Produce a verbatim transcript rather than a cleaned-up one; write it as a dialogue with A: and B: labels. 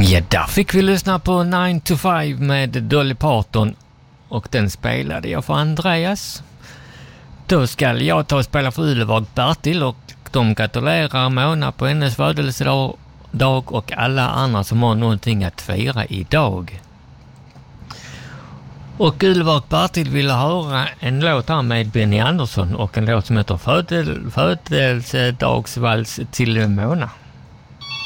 A: Ja, där fick vi lyssna på nine to five med Dolly Parton och den spelade jag för Andreas. Då ska jag ta och spela för Ylevåg Bertil och de gratulerar Mona på hennes födelsedag dag och alla andra som har någonting att fira idag. Och Ylevåg Bertil ville höra en låt här med Benny Andersson och en låt som heter Födel, Födelsedagsvals till Mona.